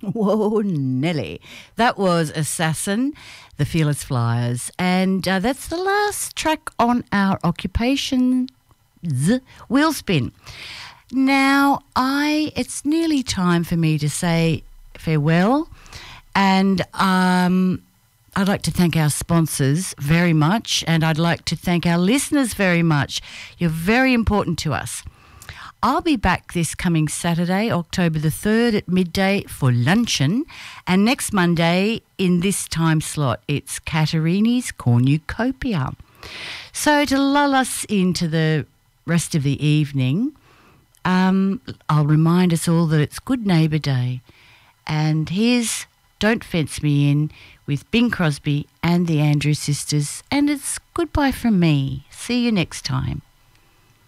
Whoa, Nelly. That was Assassin, the Fearless Flyers. And that's the last track on our Occupations Wheel Spin. Now, it's nearly time for me to say farewell. And I'd like to thank our sponsors very much. And I'd like to thank our listeners very much. You're very important to us. I'll be back this coming Saturday, October the 3rd at midday for luncheon. And next Monday in this time slot, it's Caterini's Cornucopia. So to lull us into the rest of the evening, I'll remind us all that it's Good Neighbour Day. And here's Don't Fence Me In with Bing Crosby and the Andrews Sisters. And it's goodbye from me. See you next time.